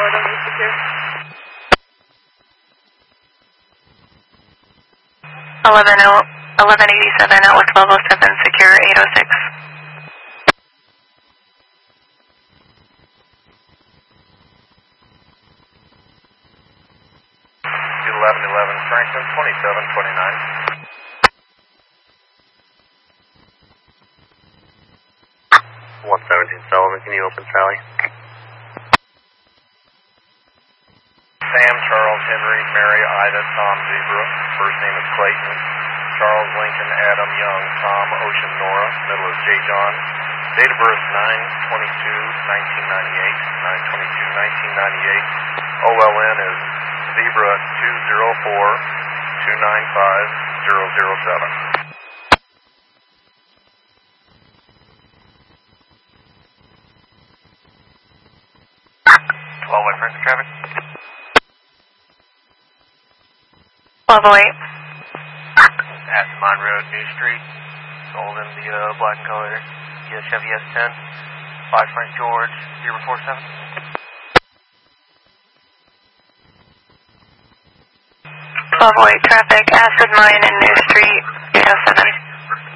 1187 Outlook 1207, secure 806. 1111 Franklin 2729. 117 Sullivan, can you open Sally? Sam, Charles, Henry, Mary, Ida, Tom, Zebra. First name is Clayton. Charles, Lincoln, Adam, Young, Tom, Ocean, Nora. Middle is J. John. Date of birth 9/22/1998. 9/22/1998. OLN is Zebra 204-295-007. 12 Franklin traffic. 1208. Astamont Road, New Street. Sold in the black color Chevy S10. 5 Frank George 047. 1208 traffic, Acid Mine in New Street, 807.